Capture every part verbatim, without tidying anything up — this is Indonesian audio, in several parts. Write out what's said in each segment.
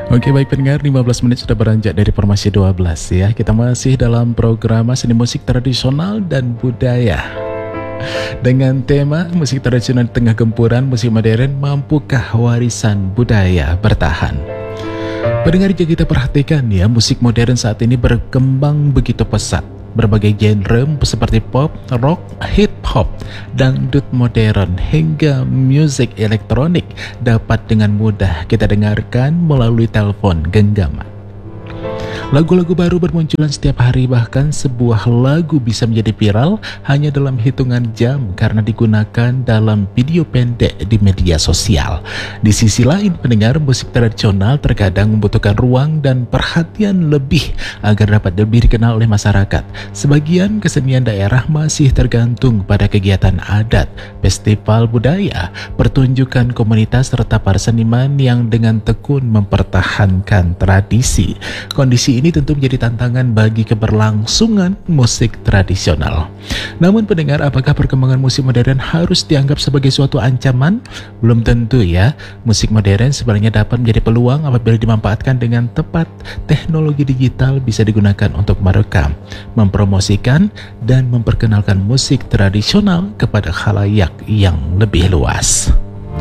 Oke baik pendengar, lima belas menit sudah beranjak dari formasi dua belas ya. Kita masih dalam program seni musik tradisional dan budaya dengan tema musik tradisional di tengah gempuran musik modern, mampukah warisan budaya bertahan? Pendengar, jika kita perhatikan ya, musik modern saat ini berkembang begitu pesat. Berbagai genre seperti pop, rock, hip hop, dangdut modern hingga musik elektronik dapat dengan mudah kita dengarkan melalui telepon genggam. Lagu-lagu baru bermunculan setiap hari, bahkan sebuah lagu bisa menjadi viral hanya dalam hitungan jam karena digunakan dalam video pendek di media sosial. Di sisi lain, pendengar, musik tradisional terkadang membutuhkan ruang dan perhatian lebih agar dapat lebih dikenal oleh masyarakat. Sebagian kesenian daerah masih tergantung pada kegiatan adat, festival budaya, pertunjukan komunitas, serta para seniman yang dengan tekun mempertahankan tradisi. Kondisi ini tentu menjadi tantangan bagi keberlangsungan musik tradisional. Namun pendengar, apakah perkembangan musik modern harus dianggap sebagai suatu ancaman? Belum tentu ya. Musik modern sebenarnya dapat menjadi peluang apabila dimanfaatkan dengan tepat. Teknologi digital bisa digunakan untuk merekam, mempromosikan, dan memperkenalkan musik tradisional kepada khalayak yang lebih luas.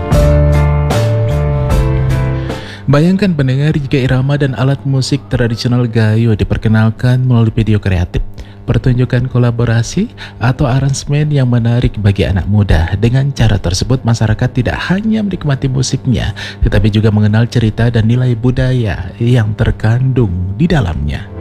Bayangkan pendengar, jika irama dan alat musik tradisional gayo diperkenalkan melalui video kreatif, pertunjukan kolaborasi, atau aransemen yang menarik bagi anak muda. Dengan cara tersebut, masyarakat tidak hanya menikmati musiknya, tetapi juga mengenal cerita dan nilai budaya yang terkandung di dalamnya.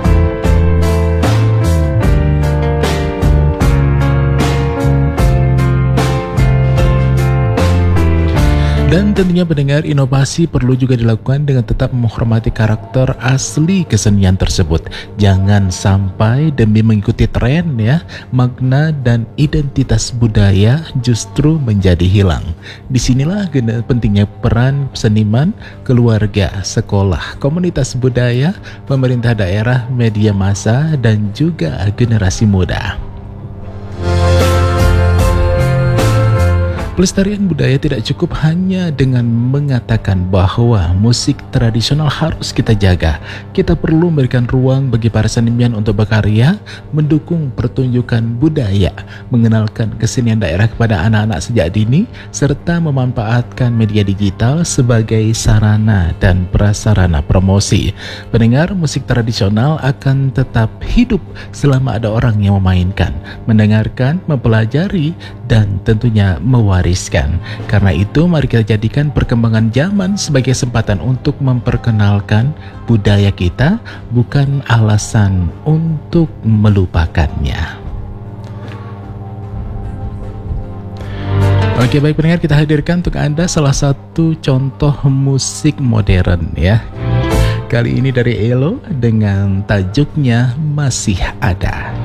Dan tentunya pendengar, inovasi perlu juga dilakukan dengan tetap menghormati karakter asli kesenian tersebut. Jangan sampai demi mengikuti tren ya, makna dan identitas budaya justru menjadi hilang. Disinilah pentingnya peran seniman, keluarga, sekolah, komunitas budaya, pemerintah daerah, media massa, dan juga generasi muda. Pelestarian budaya tidak cukup hanya dengan mengatakan bahwa musik tradisional harus kita jaga. Kita perlu memberikan ruang bagi para seniman untuk berkarya, mendukung pertunjukan budaya, mengenalkan kesenian daerah kepada anak-anak sejak dini, serta memanfaatkan media digital sebagai sarana dan prasarana promosi. Pendengar, musik tradisional akan tetap hidup selama ada orang yang memainkan, mendengarkan, mempelajari, dan tentunya mewariskan. Karena itu, mari kita jadikan perkembangan zaman sebagai kesempatan untuk memperkenalkan budaya kita, bukan alasan untuk melupakannya. Oke baik pendengar, kita hadirkan untuk Anda salah satu contoh musik modern ya. Kali ini dari Elo dengan tajuknya Masih Ada.